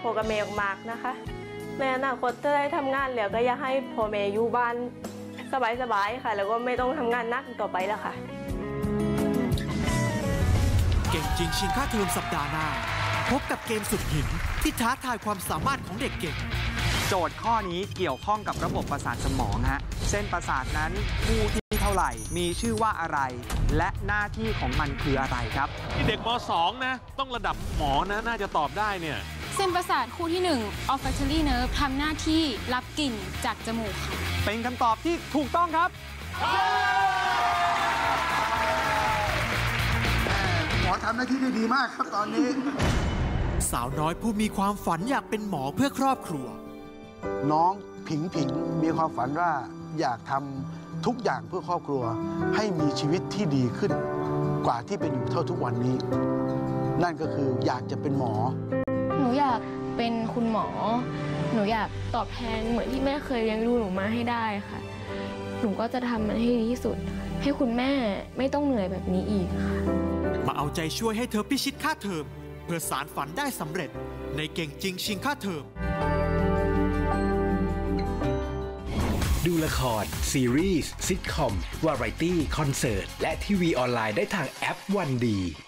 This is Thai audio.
คกับแม่มากนะคะในอนาคตถ้าได้ทำงานแล้วก็อยากให้พ่อแม่อยู่บ้านสบายๆค่ะแล้วก็ไม่ต้องทำงานหนักต่อไปแล้วค่ะเก่งจริงชิงค่าเทอมสัปดาห์หน้าพบกับเกมสุดหินที่ท้าทายความสามารถของเด็กเก่งโจทย์ข้อนี้เกี่ยวข้องกับระบบประสาทสมองฮะเส้นประสาทนั้นคู่ที่เท่าไหร่มีชื่อว่าอะไรและหน้าที่ของมันคืออะไรครับเด็กม.2 นะต้องระดับหมอนะน่าจะตอบได้เนี่ยเส้นประสาทคู่ที่1 olfactory nerve ทำหน้าที่รับกลิ่นจากจมูกค่ะเป็นคำตอบที่ถูกต้องครับหมอทำหน้าที่ได้ดีมากครับตอนนี้สาวน้อยผู้มีความฝันอยากเป็นหมอเพื่อครอบครัวน้องผิงมีความฝันว่าอยากทำทุกอย่างเพื่อครอบครัวให้มีชีวิตที่ดีขึ้นกว่าที่เป็นอยู่เท่าทุกวันนี้นั่นก็คืออยากจะเป็นหมอหนูอยากเป็นคุณหมอหนูอยากตอบแทนเหมือนที่แม่เคยเลี้ยงดูหนูมาให้ได้ค่ะหนูก็จะทำมันให้ดีที่สุดให้คุณแม่ไม่ต้องเหนื่อยแบบนี้อีกค่ะมาเอาใจช่วยให้เธอพิชิตค่าเทอมเพื่อสารฝันได้สำเร็จในเก่งจริงชิงค่าเทอมดูละครซีรีส์ซิทคอมวาไรตี้คอนเสิร์ตและทีวีออนไลน์ได้ทางแอปวันดี